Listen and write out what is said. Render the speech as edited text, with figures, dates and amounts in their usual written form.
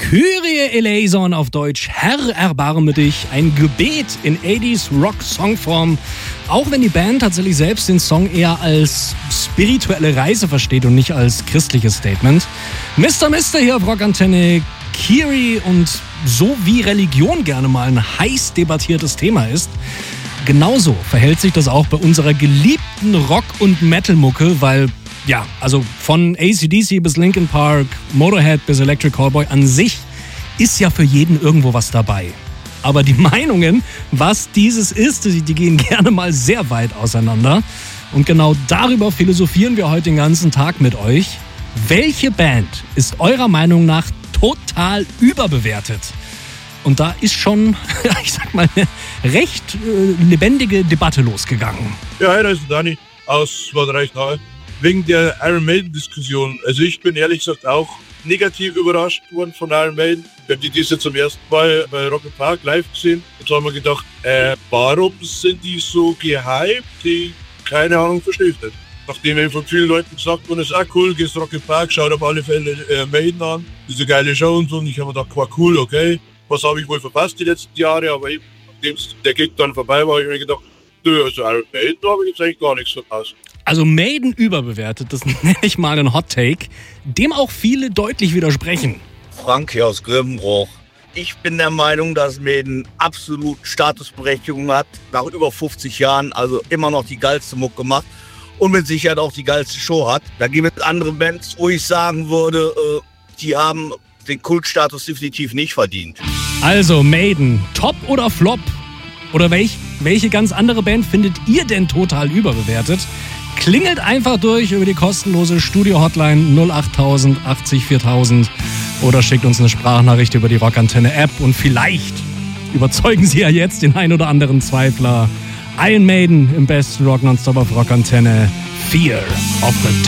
Kyrie eleison auf Deutsch, Herr, erbarme dich, ein Gebet in 80s Rock-Songform. Auch wenn die Band tatsächlich selbst den Song eher als spirituelle Reise versteht und nicht als christliches Statement. Mr. hier auf Rockantenne, Kyrie, und so wie Religion gerne mal ein heiß debattiertes Thema ist, genauso verhält sich das auch bei unserer geliebten Rock- und Metal-Mucke, weil, ja, also von AC/DC bis Linkin Park, Motorhead bis Electric Callboy an sich ist ja für jeden irgendwo was dabei. Aber die Meinungen, was dieses ist, die gehen gerne mal sehr weit auseinander. Und genau darüber philosophieren wir heute den ganzen Tag mit euch. Welche Band ist eurer Meinung nach total überbewertet? Und da ist schon, ich sag mal, eine recht lebendige Debatte losgegangen. Ja, hi, da ist Dani aus Bad Reichenhall. Wegen der Iron Maiden-Diskussion. Also ich bin ehrlich gesagt auch negativ überrascht worden von Iron Maiden. Wir haben die jetzt zum ersten Mal bei Rock im Park live gesehen. Jetzt haben wir gedacht, warum sind die so gehypt? Die, keine Ahnung, verstehe ich nicht. Nachdem eben von vielen Leuten gesagt wurde, es ist auch cool, gehst Rock im Park, schaut auf alle Fälle Maiden an. Das ist eine geile Show und so. Und ich habe mir gedacht, war cool, okay. Was habe ich wohl verpasst die letzten Jahre? Aber eben, nachdem der Gig dann vorbei war, habe ich mir gedacht, also Iron Maiden habe ich jetzt eigentlich gar nichts verpasst. Also Maiden überbewertet, das nenne ich mal einen Hot Take, dem auch viele deutlich widersprechen. Frank hier aus Grevenbruch. Ich bin der Meinung, dass Maiden absolut Statusberechtigung hat, nach über 50 Jahren, also immer noch die geilste Mucke macht und mit Sicherheit auch die geilste Show hat. Da gibt es andere Bands, wo ich sagen würde, die haben den Kultstatus definitiv nicht verdient. Also Maiden, Top oder Flop? Oder welche ganz andere Band findet ihr denn total überbewertet? Klingelt einfach durch über die kostenlose Studio-Hotline 08000 80 4000 oder schickt uns eine Sprachnachricht über die Rockantenne-App und vielleicht überzeugen Sie ja jetzt den ein oder anderen Zweifler. Iron Maiden im besten Rock Nonstop auf Rockantenne, Fear of the Dark.